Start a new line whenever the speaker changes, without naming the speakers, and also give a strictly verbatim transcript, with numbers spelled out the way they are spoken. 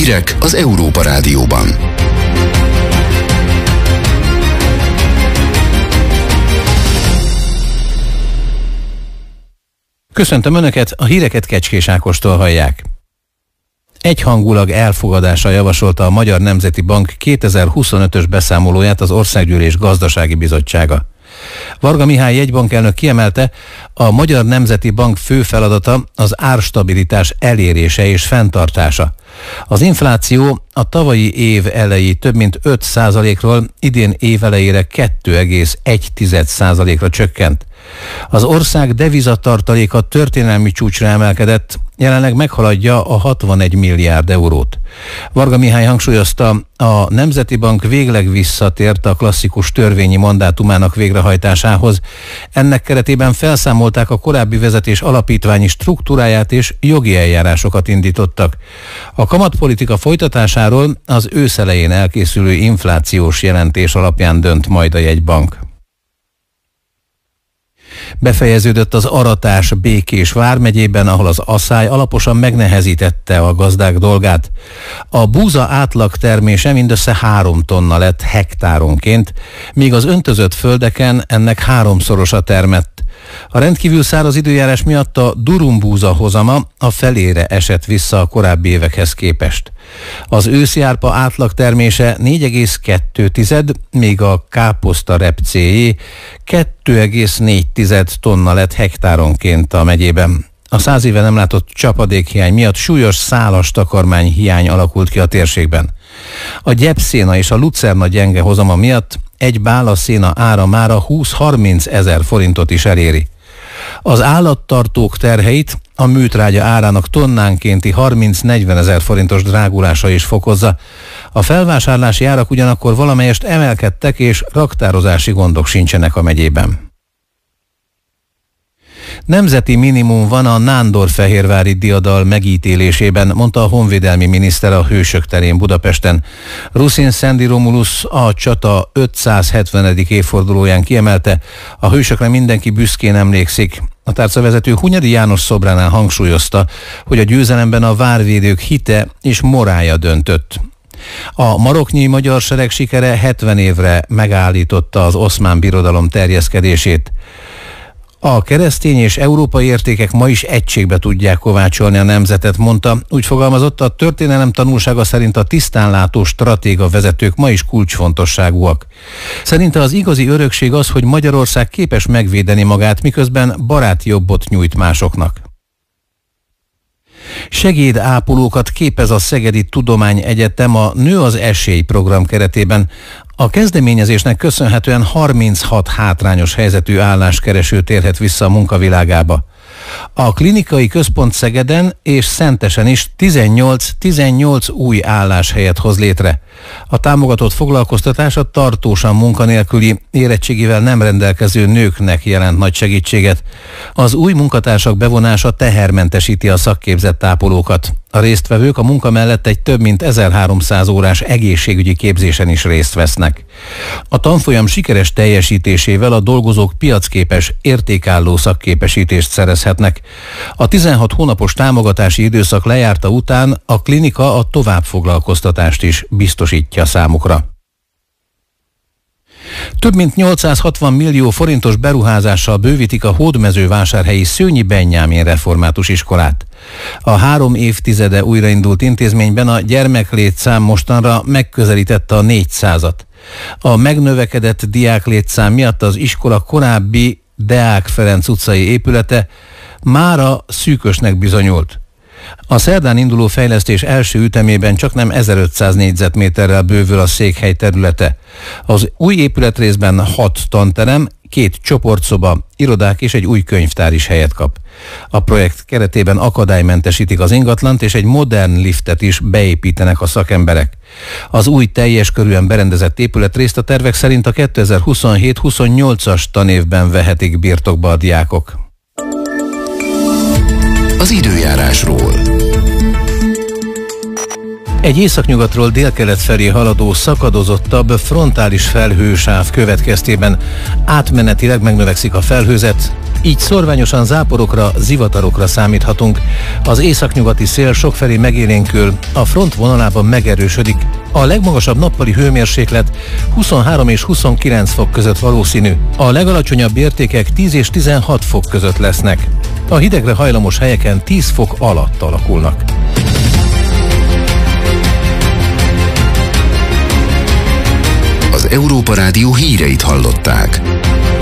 Hírek az Európa Rádióban.
Köszöntöm Önöket, a híreket Kecskés Ákostól hallják. Egyhangulag elfogadásra javasolta a Magyar Nemzeti Bank kétezer-huszonötös beszámolóját az Országgyűlés Gazdasági Bizottsága. Varga Mihály jegybankelnök kiemelte, a Magyar Nemzeti Bank fő feladata az árstabilitás elérése és fenntartása. Az infláció a tavalyi év elejé több mint öt százalékról idén év elejére kettő egész egy százalékra csökkent. Az ország devizatartaléka történelmi csúcsra emelkedett, jelenleg meghaladja a hatvanegy milliárd eurót. Varga Mihály hangsúlyozta, a Nemzeti Bank végleg visszatért a klasszikus törvényi mandátumának végrehajtásához. Ennek keretében felszámolták a korábbi vezetés alapítványi struktúráját és jogi eljárásokat indítottak. A kamatpolitika folytatásáról az ősz elején elkészülő inflációs jelentés alapján dönt majd a jegybank. Befejeződött az aratás Békés vármegyében, ahol az aszály alaposan megnehezítette a gazdák dolgát. A búza átlag termése mindössze három tonna lett hektáronként, míg az öntözött földeken ennek háromszorosa termett. A rendkívül száraz időjárás miatt a durumbúza hozama a felére esett vissza a korábbi évekhez képest. Az őszi árpa átlag termése négy egész kettő, míg a káposzta repcéjé kettő egész négy tonna lett hektáronként a megyében. A száz éve nem látott csapadékhiány miatt súlyos szálas takarmány hiány alakult ki a térségben. A gyepszéna és a lucerna gyenge hozama miatt egy bálaszéna ára mára húsz-harminc ezer forintot is eléri. Az állattartók terheit a műtrágya árának tonnánkénti harminc-negyven ezer forintos drágulása is fokozza. A felvásárlási árak ugyanakkor valamelyest emelkedtek, és raktározási gondok sincsenek a megyében. Nemzeti minimum van a nándorfehérvári diadal megítélésében, mondta a honvédelmi miniszter a Hősök terén Budapesten. Ruszin Szendi Romulus a csata ötszázhetvenedik évfordulóján kiemelte, a hősökre mindenki büszkén emlékszik. A tárcavezető Hunyadi János szobránál hangsúlyozta, hogy a győzelemben a várvédők hite és morálja döntött. A maroknyi magyar sereg sikere hetven évre megállította az oszmán birodalom terjeszkedését. A keresztény és európai értékek ma is egységbe tudják kovácsolni a nemzetet, mondta. Úgy fogalmazott, a történelem tanulsága szerint a tisztánlátó stratéga vezetők ma is kulcsfontosságúak. Szerinte az igazi örökség az, hogy Magyarország képes megvédeni magát, miközben baráti jobbot nyújt másoknak. Segédápolókat képez a Szegedi Tudományegyetem a Nő az Esély program keretében. A kezdeményezésnek köszönhetően harminchat hátrányos helyzetű álláskereső térhet vissza a munkavilágába. A klinikai központ Szegeden és Szentesen is tizennyolc új álláshelyet hoz létre. A támogatott foglalkoztatás a tartósan munkanélküli, érettségivel nem rendelkező nőknek jelent nagy segítséget. Az új munkatársak bevonása tehermentesíti a szakképzett ápolókat. A résztvevők a munka mellett egy több mint ezerháromszáz órás egészségügyi képzésen is részt vesznek. A tanfolyam sikeres teljesítésével a dolgozók piacképes, értékálló szakképesítést szerezhetnek. A tizenhat hónapos támogatási időszak lejárta után a klinika a továbbfoglalkoztatást is biztosítja számukra. Több mint nyolcszázhatvan millió forintos beruházással bővítik a hódmezővásárhelyi Szőnyi Benyámin református iskolát. A három évtizede újraindult intézményben a gyermeklétszám mostanra megközelítette a négyszázat. A megnövekedett diáklétszám miatt az iskola korábbi Deák Ferenc utcai épülete mára szűkösnek bizonyult. A szerdán induló fejlesztés első ütemében csaknem ezerötszáz négyzetméterrel bővül a székhely területe. Az új épületrészben hat tanterem, két csoportszoba, irodák és egy új könyvtár is helyet kap. A projekt keretében akadálymentesítik az ingatlant, és egy modern liftet is beépítenek a szakemberek. Az új teljes körűen berendezett épületrészt a tervek szerint a kétezer-huszonhét huszonnyolcas tanévben vehetik birtokba a diákok.
Az időjárásról.
Egy északnyugatról délkelet felé haladó szakadozottabb frontális felhősáv következtében átmenetileg megnövekszik a felhőzet, Így szorványosan záporokra, zivatarokra számíthatunk. Az északnyugati szél sokfelé megélénkül, a front vonalában megerősödik. A legmagasabb nappali hőmérséklet huszonhárom és huszonkilenc fok között valószínű. A legalacsonyabb értékek tíz és tizenhat fok között lesznek. A hidegre hajlamos helyeken tíz fok alatt alakulnak.
Az Európa Rádió híreit hallották.